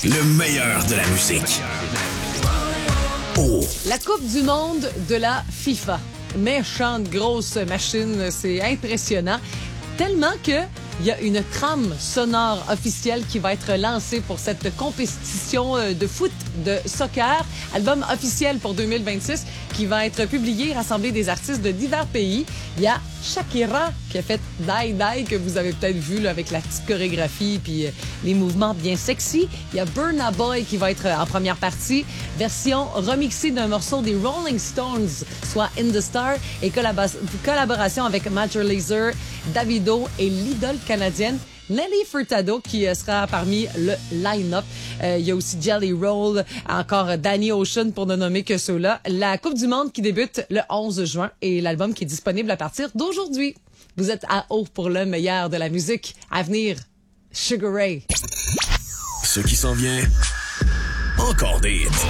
Le meilleur de la musique. Oh! La Coupe du monde de la FIFA. Méchante grosse machine, c'est impressionnant. Tellement que il y a une trame sonore officielle qui va être lancée pour cette compétition de foot, de soccer. Album officiel pour 2026 qui va être publié, rassembler des artistes de divers pays. Il y a Shakira qui a fait Die Die que vous avez peut-être vu là, avec la petite chorégraphie puis les mouvements bien sexy. Il y a Burna Boy qui va être en première partie, version remixée d'un morceau des Rolling Stones, soit In the Star, et collaboration avec Major Lazer, Davido et l'idole canadienne Nelly Furtado qui sera parmi le line-up. Il y a aussi Jelly Roll, encore Danny Ocean pour ne nommer que ceux-là. La Coupe du monde qui débute le 11 juin et l'album qui est disponible à partir d'aujourd'hui. Vous êtes à haut pour le meilleur de la musique. À venir, Sugar Ray. Ce qui s'en vient, encore des hits.